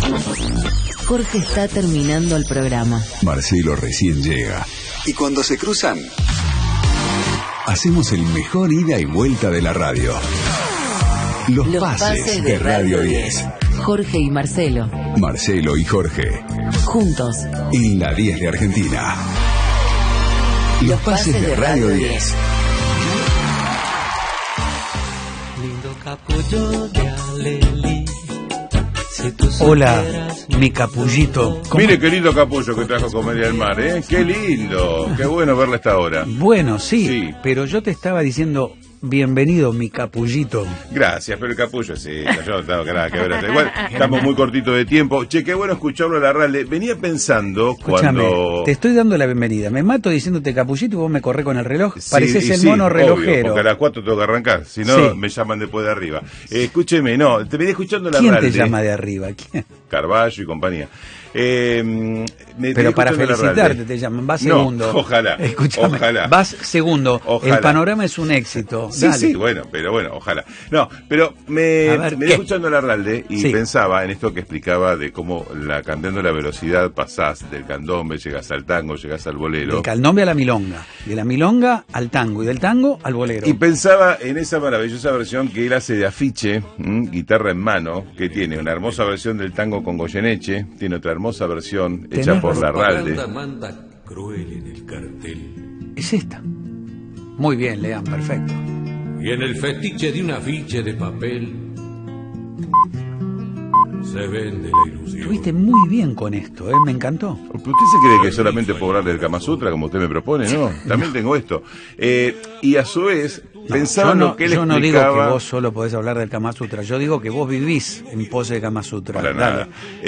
Jorge está terminando el programa. Marcelo recién llega. Y cuando se cruzan, hacemos el mejor ida y vuelta de la radio. Los pases de Radio 10. Jorge y Marcelo. Marcelo y Jorge. Juntos. En la 10 de Argentina. Los pases de Radio 10. Lindo capullo de Alelí. Hola, mi capullito. Mire qué lindo capullo que trajo Comedia del Mar, ¿eh? Qué lindo, qué bueno verla a esta hora. Bueno, sí, pero yo te estaba diciendo, bienvenido, mi capullito. Gracias, pero el capullo sí, yo no tengo nada que ver. Igual estamos muy cortitos de tiempo. Che, qué bueno escucharlo a la RALDE. Venía pensando cuando... te estoy dando la bienvenida. Me mato diciéndote capullito y vos me corrés con el reloj. Sí, pareces el mono relojero. Obvio, porque a las 4 tengo que arrancar, si no me llaman después de arriba. Escúcheme, no, te venía escuchando la RALDE. ¿Quién te llama de arriba? ¿Quién? Carballo y compañía. Pero para felicitarte te llaman, vas segundo. No, ojalá. Escúchame, ojalá. vas segundo. Ojalá. El panorama es un éxito. Sí, Dale. sí, bueno, ojalá. No, pero me escuchando la RALDE y pensaba en esto que explicaba de cómo cambiando la velocidad pasás del candombe, llegas al tango, llegas al bolero. Del candombe a la milonga, de la milonga al tango y del tango al bolero. Y pensaba en esa maravillosa versión que él hace de Afiche, guitarra en mano, que tiene una hermosa versión del tango con Goyeneche, tiene otra hermosa versión hecha por la RALDE. Cruel en el cartel. Es esta. Muy bien, Lean, perfecto. Y en el fetiche de un afiche de papel se vende la ilusión. Estuviste muy bien con esto, me encantó. ¿Usted se cree que solamente puedo hablar del Kama Sutra, como usted me propone? No, también tengo esto. Y a su vez, pensaba en lo que él explicaba... Yo no digo que vos solo podés hablar del Kama Sutra, yo digo que vos vivís en pose de Kama Sutra. Para nada.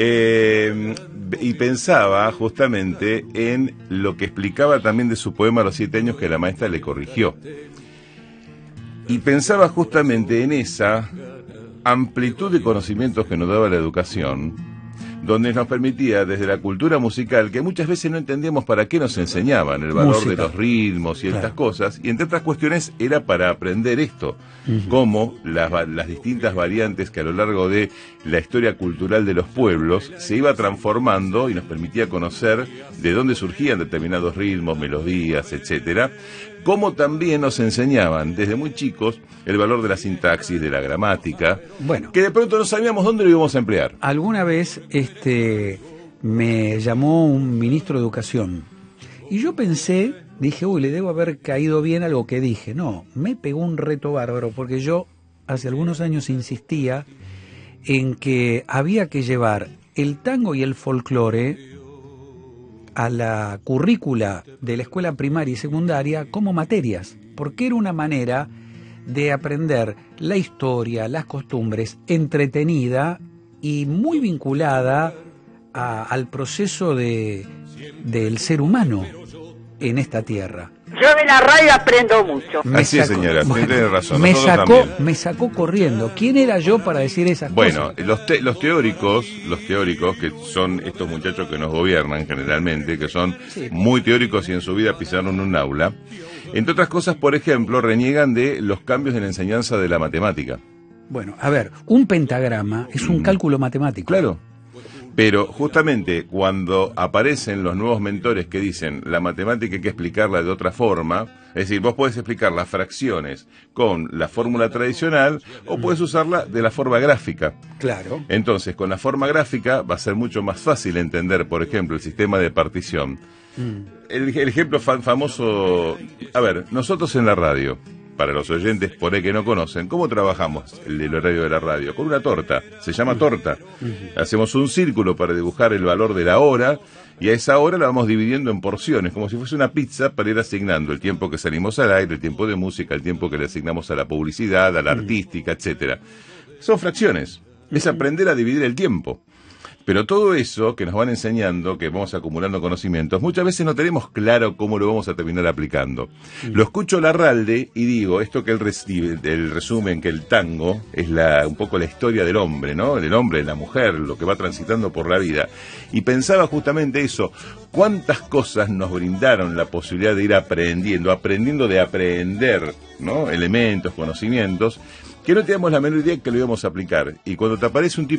Y pensaba justamente en lo que explicaba también de su poema a los 7 años que la maestra le corrigió. Y pensaba justamente en esa amplitud de conocimientos que nos daba la educación, donde nos permitía desde la cultura musical, que muchas veces no entendíamos para qué nos enseñaban, el valor de los ritmos y estas cosas, y entre otras cuestiones era para aprender esto, cómo las distintas variantes que a lo largo de la historia cultural de los pueblos se iba transformando y nos permitía conocer de dónde surgían determinados ritmos, melodías, etcétera, como también nos enseñaban desde muy chicos el valor de la sintaxis, de la gramática, que de pronto no sabíamos dónde lo íbamos a emplear. Alguna vez me llamó un ministro de Educación y yo pensé, dije, uy, le debo haber caído bien algo que dije. No, me pegó un reto bárbaro porque yo hace algunos años insistía en que había que llevar el tango y el folclore a la currícula de la escuela primaria y secundaria como materias, porque era una manera de aprender la historia, las costumbres, entretenida y muy vinculada al proceso del ser humano en esta tierra. Yo de la radio aprendo mucho. Así es, señora, tiene razón. Me sacó corriendo. ¿Quién era yo para decir esas cosas? Bueno, los teóricos, que son estos muchachos que nos gobiernan generalmente, que son muy teóricos y en su vida pisaron un aula, entre otras cosas, por ejemplo, reniegan de los cambios en la enseñanza de la matemática. Bueno, a ver, un pentagrama es un cálculo matemático. Claro. Pero justamente cuando aparecen los nuevos mentores que dicen la matemática hay que explicarla de otra forma, es decir, vos podés explicar las fracciones con la fórmula tradicional o podés usarla de la forma gráfica. Claro. Entonces, con la forma gráfica va a ser mucho más fácil entender, por ejemplo, el sistema de partición. El ejemplo famoso, a ver, nosotros en la radio, para los oyentes por ahí que no conocen, ¿cómo trabajamos el horario de la radio? Con una torta, se llama torta. Hacemos un círculo para dibujar el valor de la hora y a esa hora la vamos dividiendo en porciones, como si fuese una pizza, para ir asignando el tiempo que salimos al aire, el tiempo de música, el tiempo que le asignamos a la publicidad, a la artística, etcétera. Son fracciones, es aprender a dividir el tiempo. Pero todo eso que nos van enseñando, que vamos acumulando conocimientos, muchas veces no tenemos claro cómo lo vamos a terminar aplicando. Lo escucho la RALDE y digo, esto que el resumen, que el tango es un poco la historia del hombre, ¿no? El hombre, la mujer, lo que va transitando por la vida. Y pensaba justamente eso, cuántas cosas nos brindaron la posibilidad de ir aprendiendo de aprender, ¿no? Elementos, conocimientos, que no teníamos la menor idea que lo íbamos a aplicar. Y cuando te aparece un tipo